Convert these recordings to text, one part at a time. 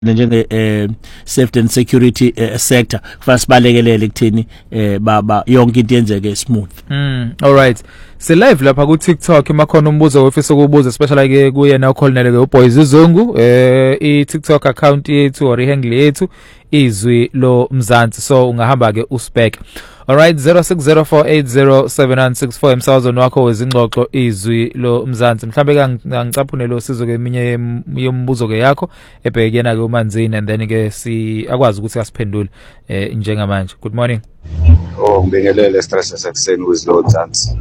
njenge safety and security sector kufanele sibalekelele ekuthini baba yonke into yenzeke smooth. All right. Si live lapha ku TikTok emakhona umbuzo ofisa ukubuza especially ke kuyena ukhonele ke uBoys Zungu I TikTok account yethu or ihandle yethu izwi lo Mzansi, so ungahamba ke uspec. All right, 0604807964 emsazweni wakho wezingxoxo izwi lo Mzansi. Mhlambe ngicaphune lo sizo ke eminye yombuzo ke yakho ebhekena ke uManzini and then ke si akwazi ukuthi asiphendule njengamanje. Good morning. Ngibingelele stress sekuseni kuzilo Mzansi.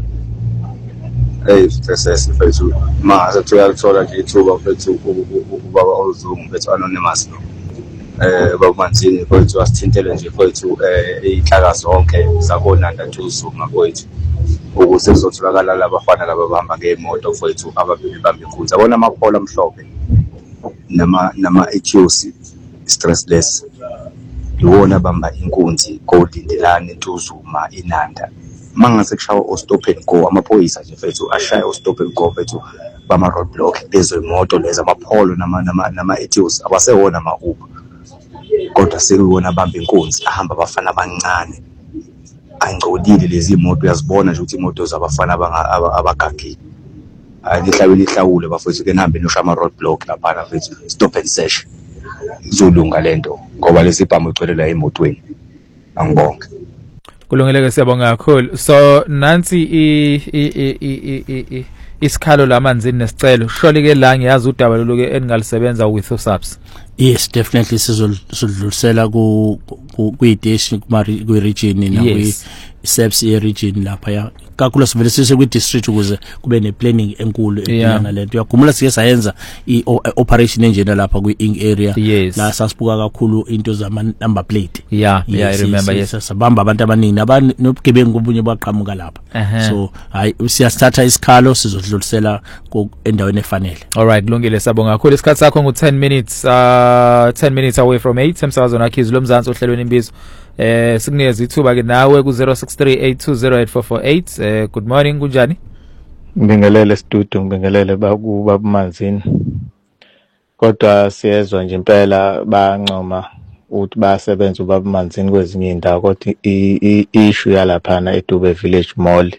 Stress mfethu mase tuyalithola nje ithuba mfethu ubaba oZungu mfethu anonymous baba Manzini mfethu asithintele nje mfethu inhlaka zonke zakonanda Tuzuma mfethu ukuze kuzotholakala labafana laba bahamba ngeemoto mfethu ababili bambe inkunzi abona amaphola amhlophe nama HOC stressless iwona bamba inkunzi kodindelane Tuzuma inanda mangase kushawa o stop and go amaphoyisa nje mfethu ashaya o stop and go mfethu bama roadblock lezo imoto leza amapholo nama ethos abasewona ama Uber kodwa sekuwona bamba inkunzi ahamba abafana abancane angcolile lezi imoto uyazibona nje ukuthi imoto zabafana abagagile lihlawule ihlawule bafethu ke nihambe noshama roadblock lapha mfethu stop and search izolunga lento ngoba lezi bhamu ugcwelela emotweni. Angibonge. Kulungeleke siyabonga kakhulu. So nansi isikhalo laManzini nesicelo sholi ke la ngiyazi udaba loluke eningalisebenza with uSAPS. Yes, definitely sizodlulisela ku idish ku region na ku SAPS region lapha ya kakhulu sivele sise ku district ukuze kube ne planning enkulu eyana lento uyagumula sike sayenza operation enjena lapha ku ing area la sasibuka kakhulu into zama number plate. I remember. Yes, sabamba abantu abaningi nobgebengu kubunye baqhamuka lapha. So hayi siyasithatha isikhalo sizodlulisela endaweni efanele. All right, kulungile sabonga kakhulu. Isikhathi sakho ngu 10 minutes 10 minutes away from 8 emsazweni akhizi lo Mzansi ohlelweni imbizo. Sikunikeza ithuba ke nawe ku 0638208448. Good morning, kunjani? Ngibingelele studio, ngibingelele baba Manzini. Kodwa siyezwa nje impela bancoma ukuthi basebenza ubaba Manzini kwezinye indawo kodwa issue yalapha eDube Village Mall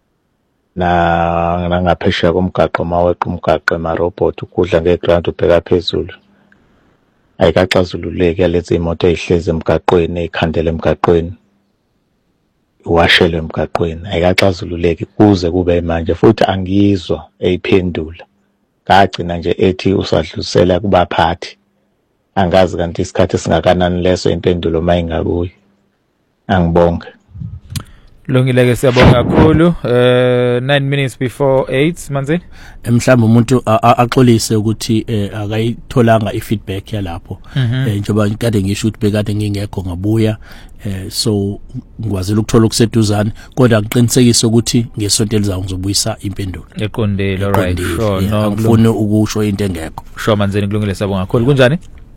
na ngaphesheya komgaqo maweqa umgaqo emarobot ukudla ngeground ubheka phezulu ayikaxazululeke lezi imoto ezihleze emgaqweni ezikhandele emgaqweni iwashele emgaqweni ayikaxazululeke kuze kube manje futhi angiyizwa eyiphendula kagcina nje ethi usadlulisela kubaphathi angazi kanti isikhathi singakanani leso impendulo mayingabuyi. Angibonge. Lungileke siyabonga kakhulu. 9 minutes before 8 Manzini. Mhlawumbe umuntu axolise ukuthi akayitholanga ifeedback yalapho. Njengoba kade ngisho ukuthi bekade ngingekho ngabuya so ngwazela ukuthola okuseduzane kodwa ngiqinisekise ukuthi ngesonto elizayo ngizobuyisa impendulo eqondile. All right, sure. No ngifuna ukusho into engekho. Sure Manzini, kulungile siyabonga kakhulu. Kunjani?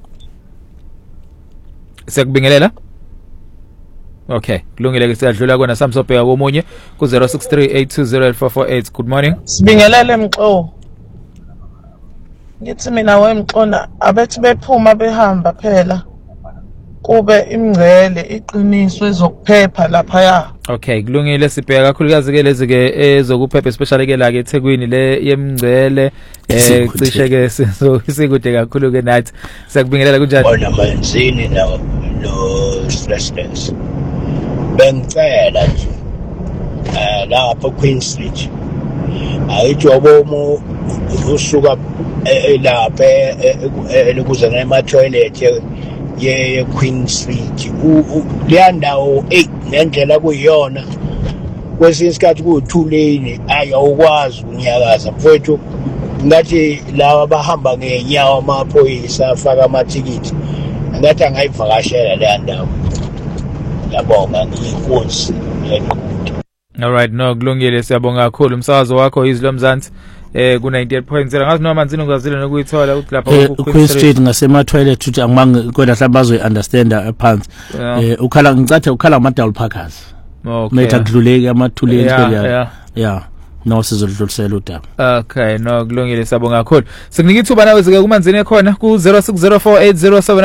Sekubingelela? Okay, kulungile ke siyadlula kona samsobheka komunye ku 0638208448. Good morning. Sibingelele Mxo. Ngithi mina wemxona abethi bephuma behamba phela kube imngcele iqiniswe zokuphepha lapha ya. Okay, kulungile sibheka kakhulukazi ke lezi ke ezokuphepha especially ke la ke eThekwini le yemngcele cishe ke sikude kakhulu ke nathi. Siyakubingelela kunjani? Bona Manzini no stressless. Bengicela nje lapha Queen Street ayijobomo usuka lapha elikuza ngema toilet ye Queen Street le ndawo nendlela kuyiyona kwesinye isikhathi ku2 lane ayawukwazi unyakaza mfowethu ngathi lawa abahamba ngenyawo amaphoyisa afaka amathikiti ngathi angayivakashela le ndawo. Yabonga inkunzi yekude. All right, no kulungile siyabonga kakhulu. Umsakazo wakho izwi lo Mzansi ku 98.0 ngazi noma Manzini ungazile nokuyithola ukuthi lapha ku Queen Street ngasema toilet uthi angimange kodwa mhlawumbe bazoyi understand phansi. Ukhala ngicathe ukhala ama double parkers. Okay. Metha kudluleke ama 2 lanes yeah. no sizodlulisela udaba. Okay, no kulungile, sabonga kakhulu. Sikunika ithuba nawe zike kumanzini ekhona ku 06048077